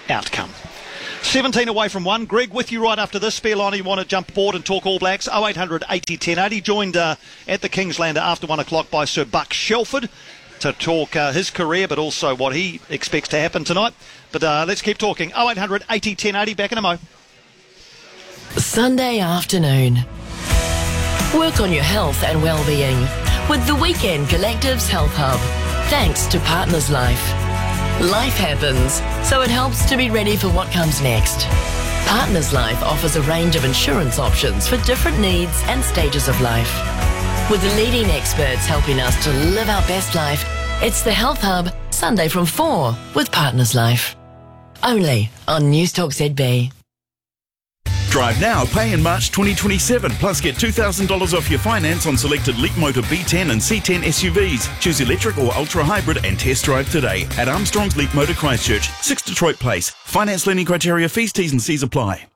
outcome. 17 away from 1. Greg, with you right after this. Spare line, you want to jump aboard and talk All Blacks? 0800 80 10 80. Joined at the Kingslander after 1 o'clock by Sir Buck Shelford to talk his career, but also what he expects to happen tonight. But let's keep talking. 0800 80 10 80. Back in a mo. Sunday afternoon. Work on your health and well-being with the Weekend Collectives Health Hub. Thanks to Partners Life. Life happens, so it helps to be ready for what comes next. Partners Life offers a range of insurance options for different needs and stages of life. With the leading experts helping us to live our best life, it's the Health Hub, Sunday from 4 with Partners Life. Only on Newstalk ZB. Drive now, pay in March 2027, plus get $2,000 off your finance on selected Leapmotor B10 and C10 SUVs. Choose electric or ultra hybrid and test drive today at Armstrong's Leapmotor Christchurch, 6 Detroit Place. Finance lending criteria, fees, T's and C's apply.